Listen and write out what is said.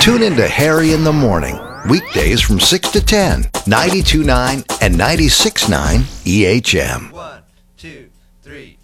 Tune in to Harry in the Morning, weekdays from 6 to 10, 92.9 and 96.9 EHM. 1, 2, 3.